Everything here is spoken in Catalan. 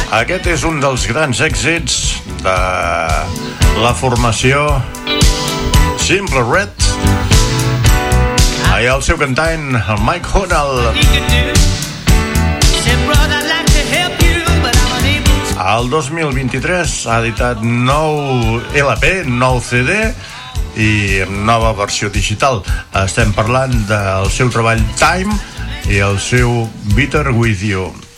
Aquest és un dels grans èxits de la formació Simple Red. Allà el seu cantant, el Mike Hunnell. El 2023 ha editat nou LP, nou CD i nova versió digital. Estem parlant del seu treball Time i el seu Bitter With You.